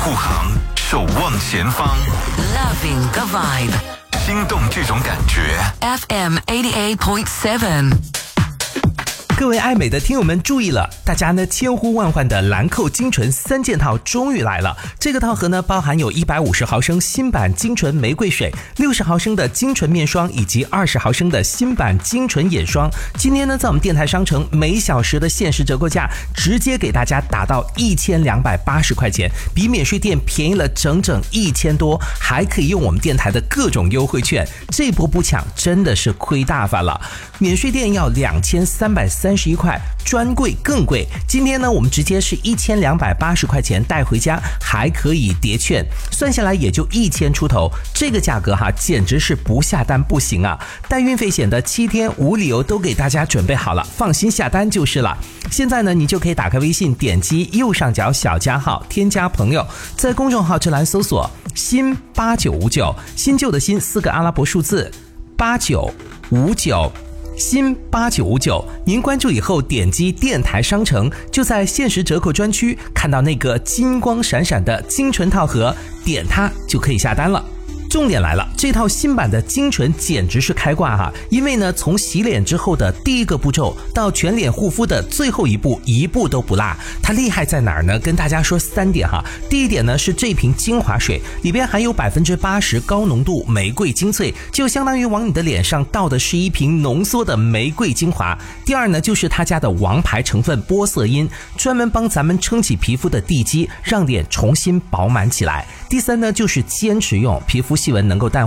护航，守望前方 Loving the vibe， 心动这种感觉。 FM 88.7。 各位爱美的听友们注意了，大家呢千呼万唤的兰蔻精纯3件套终于来了。这个套盒呢包含有150毫升新版精纯玫瑰水、60毫升的精纯面霜以及20毫升的新版精纯眼霜。今天呢在我们电台商城每小时的限时折扣价直接给大家打到1280块钱，比免税店便宜了整整1000多，还可以用我们电台的各种优惠券，这波不抢真的是亏大发了。免税店要2331块，专柜更贵。今天呢我们直接是1280块钱带回家，还可以叠券，算下来也就1000出头，这个价格简直是不下单不行啊！带运费险的7天无理由都给大家准备好了，放心下单就是了。现在呢你就可以打开微信，点击右上角小加号添加朋友，在公众号这栏搜索新8959，新旧的新4个阿拉伯数字8959，新8959，您关注以后点击电台商城，就在限时折扣专区看到那个金光闪闪的精纯套盒，点它就可以下单了。重点来了，这套新版的精纯简直是开挂因为呢从洗脸之后的第一个步骤到全脸护肤的最后一步，一步都不落。它厉害在哪儿呢？跟大家说3点第一点呢是这瓶精华水里边含有80%高浓度玫瑰精粹，就相当于往你的脸上倒的是一瓶浓缩的玫瑰精华。第二呢就是它家的王牌成分玻色因，专门帮咱们撑起皮肤的地基，让脸重新饱满起来。第三呢就是坚持用，皮肤细纹能够淡